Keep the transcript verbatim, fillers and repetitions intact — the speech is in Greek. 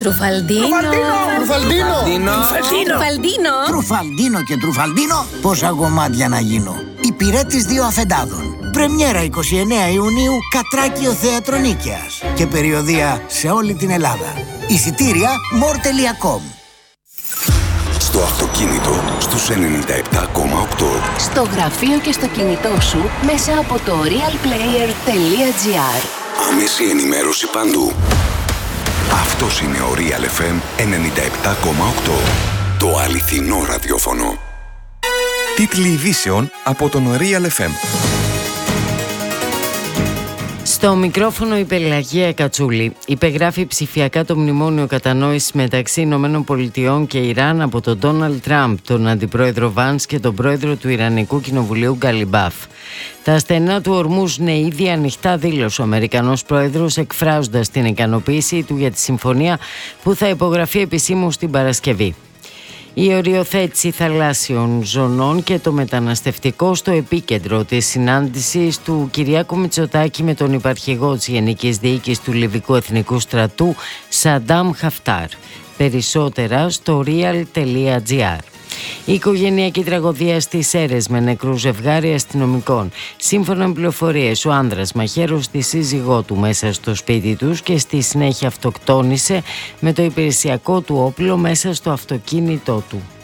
Τρουφαλντίνο. Τρουφαλντίνο. Τρουφαλντίνο. Τρουφαλντίνο και τρουφαλντίνο, πόσα γομάτια να γίνω. Υπηρέτης δύο αφεντάδων. Πρεμιέρα εικοστή ενάτη Ιουνίου, Κατράκιο Θεατρονίκαιας. Και περιοδεία σε όλη την Ελλάδα. Εισιτήρια μορ τελεία κομ. Στο αυτοκίνητο, στους ενενήντα επτά κόμμα οκτώ. Στο γραφείο και στο κινητό σου, μέσα από το realplayer τελεία gr. Άμεση ενημέρωση παντού. Αυτός είναι ο Real εφ εμ ενενήντα επτά κόμμα οκτώ. Το αληθινό ραδιόφωνο. Τίτλοι ειδήσεων από τον Real εφ εμ. Στο μικρόφωνο η Πελαγία Κατσούλη. Υπεγράφει ψηφιακά το μνημόνιο κατανόησης μεταξύ Ηνωμένων Πολιτειών και Ιράν από τον Ντόναλντ Τραμπ, τον αντιπρόεδρο Βάνς και τον πρόεδρο του Ιρανικού Κοινοβουλίου Γκαλιμπάφ. Τα στενά του Ορμούζ είναι ήδη ανοιχτά, δήλωσε ο Αμερικανός πρόεδρος, εκφράζοντας την ικανοποίησή του για τη συμφωνία που θα υπογραφεί επισήμως την Παρασκευή. Η οριοθέτηση θαλάσσιων ζωνών και το μεταναστευτικό στο επίκεντρο της συνάντησης του Κυριάκου Μητσοτάκη με τον υπαρχηγό της Γενικής Διοίκησης του Λιβικού Εθνικού Στρατού Σαντάμ Χαφτάρ. Περισσότερα στο real τελεία gr. Η οικογενειακή τραγωδία στις Σέρρες με νεκρού ζευγάρι αστυνομικών. Σύμφωνα με πληροφορίες, ο άνδρας μαχαίρωσε τη σύζυγό του μέσα στο σπίτι τους και στη συνέχεια αυτοκτόνησε με το υπηρεσιακό του όπλο μέσα στο αυτοκίνητό του.